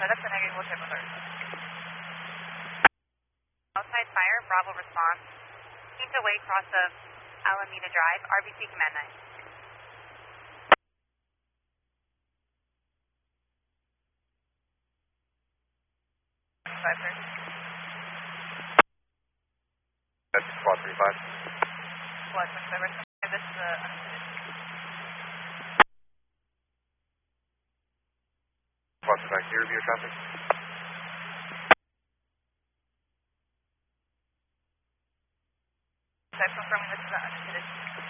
that's a negative. We'll check with her. Outside fire, Bravo response. Team to wait cross of Alameda Drive, RBC Command 9. 530. That's Squad 35. Squad 25. This is undisputed. Squad 25, can you review traffic? I'm confirming this is undisputed.